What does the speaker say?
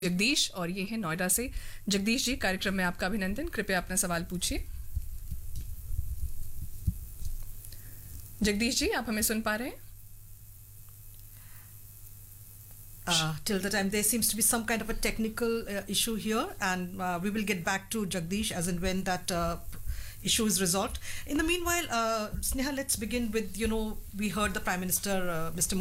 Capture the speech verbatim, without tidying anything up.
जगदीश और ये है नोएडा से। जगदीश जी, कार्यक्रम में आपका अभिनंदन। कृपया अपना सवाल पूछिए। जगदीश जी, आप हमें सुन पा रहे हैं? Uh, till the time there seems to be some kind of a technical uh, issue here, and uh, we will get back to Jagdish as and when that uh, issue is resolved. In the meanwhile, uh, Sneha, let's begin with, you know, we heard the Prime Minister, uh, Mister